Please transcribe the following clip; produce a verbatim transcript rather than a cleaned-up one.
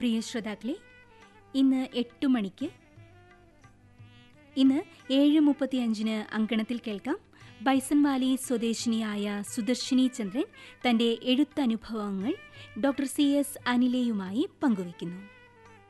പ്രിയ ശ്രോതാക്കളെ, ഇന്ന് എട്ടു മണിക്ക് ഇന്ന് ഏഴ് മുപ്പത്തിയഞ്ചിന് അങ്കണത്തിൽ കേൾക്കാം. ബൈസൺവാലി സ്വദേശിനിയായ സുദർശിനി ചന്ദ്രൻ തന്റെ എഴുത്തനുഭവങ്ങൾ ഡോക്ടർ സി എസ് അനിലയുമായി പങ്കുവയ്ക്കുന്നു.